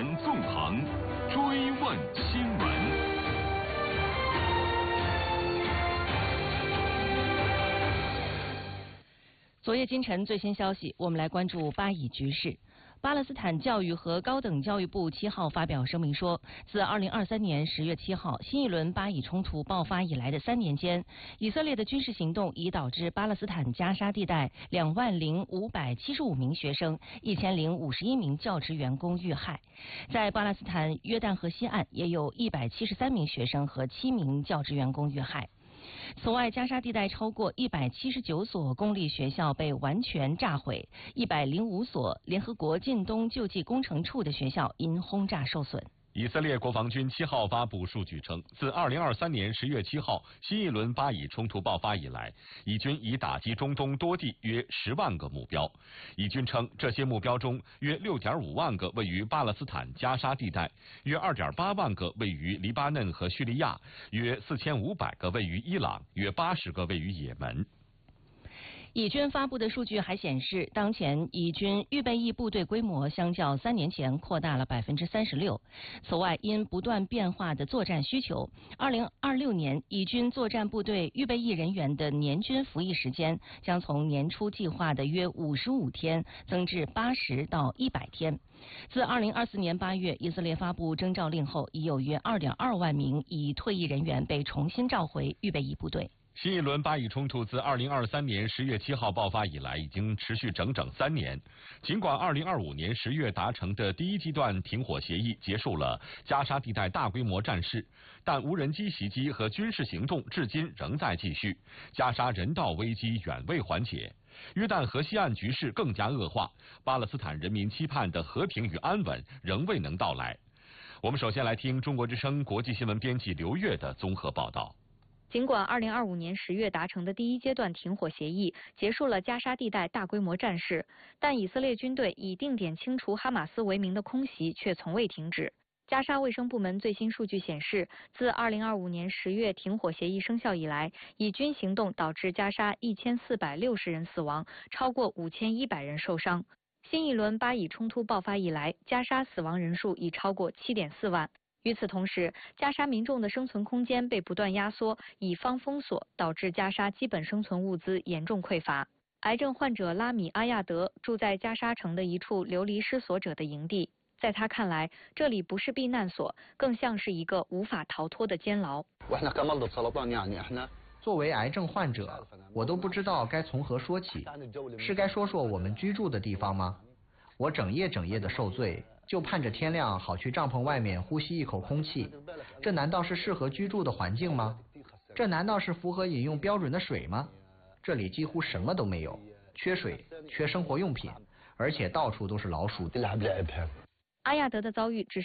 传纵横，追问新闻。 昨夜今晨最新消息，我们来关注巴以局势。巴勒斯坦教育和高等教育部7号发表声明说，自2023年10月7号新一轮巴以冲突爆发以来的3年间，以色列的军事行动已导致巴勒斯坦加沙地带20575名学生、1051名教职员工遇害。在巴勒斯坦约旦河西岸，也有173名学生和7名教职员工遇害。此外，加沙地带超过179所公立学校被完全炸毁，105所联合国近东救济工程处的学校因轰炸受损。 以色列国防军7号发布数据称，自2023年10月7号新一轮巴以冲突爆发以来，以军已打击中东多地约10万个目标。以军称，这些目标中约6.5万个位于巴勒斯坦加沙地带，约2.8万个位于黎巴嫩和叙利亚，约4500个位于伊朗，约80个位于也门。 以军发布的数据还显示，当前以军预备役部队规模相较3年前扩大了36%。此外，因不断变化的作战需求，2026年以军作战部队预备役人员的年均服役时间将从年初计划的约55天增至80到100天。自2024年8月以色列发布征召令后，已有约2.2万名已退役人员被重新召回预备役部队。 新一轮巴以冲突自2023年10月7号爆发以来，已经持续整整3年。尽管2025年10月达成的第一阶段停火协议结束了加沙地带大规模战事，但无人机袭击和军事行动至今仍在继续，加沙人道危机远未缓解。约旦河西岸局势更加恶化，巴勒斯坦人民期盼的和平与安稳仍未能到来。我们首先来听中国之声国际新闻编辑刘越的综合报道。 尽管2025年10月达成的第一阶段停火协议结束了加沙地带大规模战事，但以色列军队以定点清除哈马斯为名的空袭却从未停止。加沙卫生部门最新数据显示，自2025年10月停火协议生效以来，以军行动导致加沙1460人死亡，超过5100人受伤。新一轮巴以冲突爆发以来，加沙死亡人数已超过7.4万。与此同时，加沙民众的生存空间被不断压缩，以方封锁，导致加沙基本生存物资严重匮乏。癌症患者拉米阿亚德住在加沙城的一处流离失所者的营地，在他看来，这里不是避难所，更像是一个无法逃脱的监牢。 作为癌症患者，我都不知道该从何说起，是该说说我们居住的地方吗？我整夜的受罪，就盼着天亮好去帐篷外面呼吸一口空气，这难道是适合居住的环境吗？这难道是符合饮用标准的水吗？这里几乎什么都没有，缺水，缺生活用品，而且到处都是老鼠。 阿亚德的遭遇只